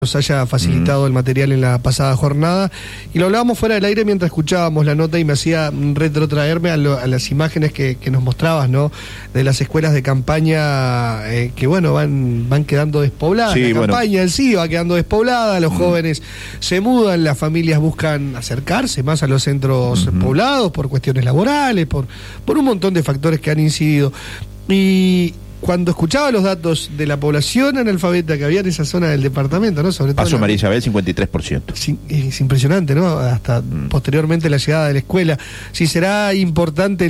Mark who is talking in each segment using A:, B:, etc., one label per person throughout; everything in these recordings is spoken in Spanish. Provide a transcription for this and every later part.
A: nos haya facilitado el material en la pasada jornada, y lo hablábamos fuera del aire mientras escuchábamos la nota y me hacía retrotraerme a las imágenes que nos mostrabas, ¿no? De las escuelas de campaña que bueno, van quedando despobladas. Sí, la campaña en sí va quedando despoblada, los jóvenes se mudan, las familias buscan acercarse más a los centros poblados por cuestiones laborales, por un montón de factores que han incidido. Y cuando escuchaba los datos de la población analfabeta que había en esa zona del departamento, ¿no? Sobre todo
B: Paso María Isabel, 53%.
A: Es impresionante, ¿no? Hasta posteriormente la llegada de la escuela. Si será importante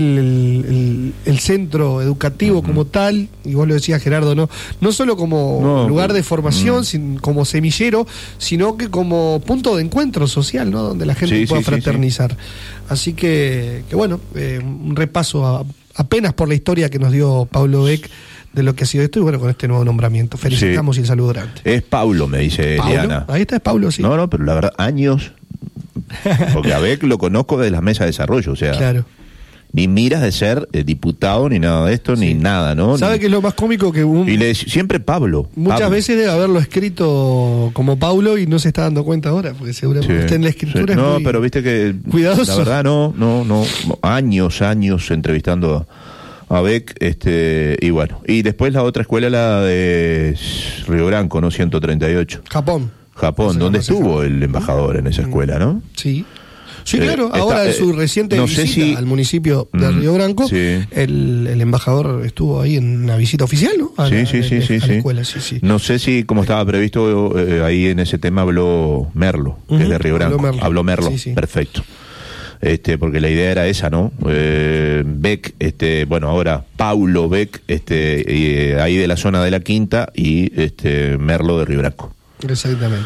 A: el centro educativo como tal, y vos lo decías, Gerardo, no solo como lugar de formación, como semillero, sino que como punto de encuentro social, ¿no? Donde la gente pueda fraternizar. Así que bueno, un repaso apenas por la historia que nos dio Pablo Beck de lo que ha sido esto, y bueno, con este nuevo nombramiento. Felicitamos y el saludo grande.
B: Es Pablo, me dice Eliana.
A: Ahí está, es Pablo, sí.
B: No, pero la verdad, años. Porque a Beck lo conozco de las mesas de desarrollo, o sea. Claro. Ni miras de ser diputado, ni nada de esto, ni nada, ¿no?
A: ¿Sabe qué es lo más cómico? Que
B: siempre Pablo.
A: Muchas veces debe haberlo escrito como Pablo y no se está dando cuenta ahora, porque seguramente está en la escritura.
B: No, pero viste que cuidadoso. La verdad, no. Años entrevistando a Beck, y bueno. Y después la otra escuela, la de Río Branco, ¿no? 138.
A: Japón,
B: donde estuvo el embajador en esa escuela, ¿no?
A: Sí. Sí, claro, ahora en su reciente visita al municipio de Río Branco, el embajador estuvo ahí en una visita oficial, ¿no? A la escuela, sí.
B: No sé si, como estaba previsto, ahí en ese tema habló Merlo, que es de Río Branco. Habló Merlo, perfecto. Porque la idea era esa, ¿no? Beck, bueno, ahora Paulo Beck, ahí de la zona de la Quinta, y Merlo de Río Branco.
A: Exactamente.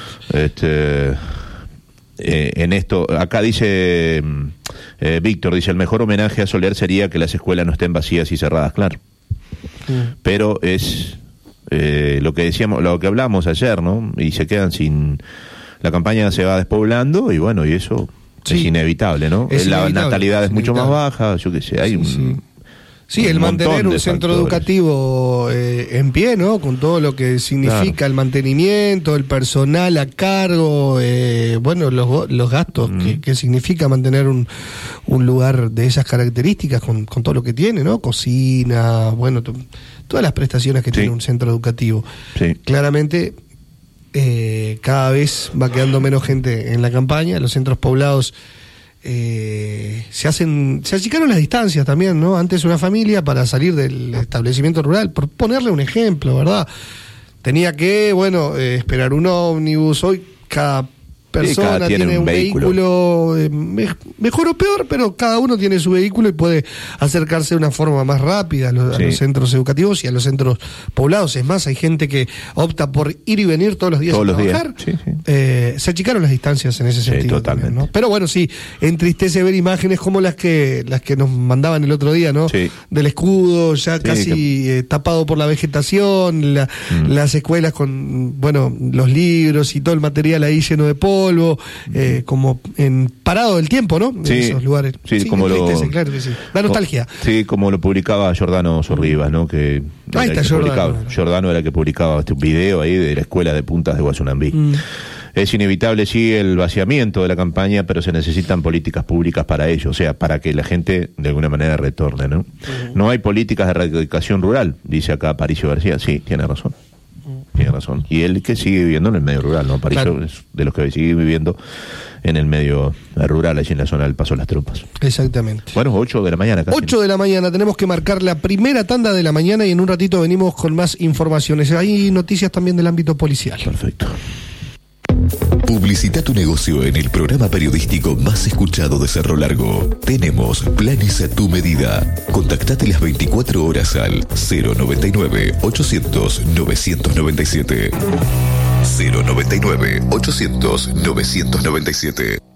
B: En esto, acá dice Víctor, dice, el mejor homenaje a Soler sería que las escuelas no estén vacías y cerradas, claro. Pero es lo que decíamos, lo que hablamos ayer, ¿no? Y se quedan sin, la campaña se va despoblando y bueno, y eso es inevitable, ¿no? La natalidad es mucho más baja, yo qué sé, hay
A: el mantener un centro educativo en pie, ¿no? Con todo lo que significa el mantenimiento, el personal a cargo, los gastos que significa mantener un lugar de esas características con todo lo que tiene, ¿no? Cocina, todas las prestaciones que tiene un centro educativo. Claramente, cada vez va quedando menos gente en la campaña, los centros poblados se achicaron las distancias también, ¿no? Antes una familia para salir del establecimiento rural, por ponerle un ejemplo, ¿verdad? Tenía que, esperar un ómnibus. Hoy cada persona tiene un vehículo, mejor o peor, pero cada uno tiene su vehículo y puede acercarse de una forma más rápida a los centros educativos y a los centros poblados. Es más, hay gente que opta por ir y venir todos los días a trabajar. Se achicaron las distancias en ese sentido.
B: Totalmente.
A: También, ¿no? Pero bueno, sí, entristece ver imágenes como las que nos mandaban el otro día, ¿no? Del escudo ya casi tapado por la vegetación, las escuelas con, los libros y todo el material ahí lleno de polvo, como parado del tiempo, ¿no? En esos lugares.
B: Como
A: claro que sí. Da nostalgia.
B: Como lo publicaba Giordano Sorribas, ¿no? Que
A: ahí está Giordano.
B: Giordano era el que publicaba este video ahí de la escuela de Puntas de Guasunambí. Es inevitable, el vaciamiento de la campaña, pero se necesitan políticas públicas para ello, o sea, para que la gente de alguna manera retorne, ¿no? No hay políticas de erradicación rural, dice acá Paricio García. Sí, tiene razón. Tiene razón. Y él que sigue viviendo en el medio rural, ¿no? Paricio es de los que sigue viviendo en el medio rural, allí en la zona del Paso de las Tropas.
A: Exactamente.
B: 8 de la mañana casi.
A: 8 de la mañana, tenemos que marcar la primera tanda de la mañana y en un ratito venimos con más informaciones. Hay noticias también del ámbito policial.
B: Perfecto.
C: Publicita tu negocio en el programa periodístico más escuchado de Cerro Largo. Tenemos planes a tu medida. Contactate las 24 horas al 099-800-997. 099-800-997.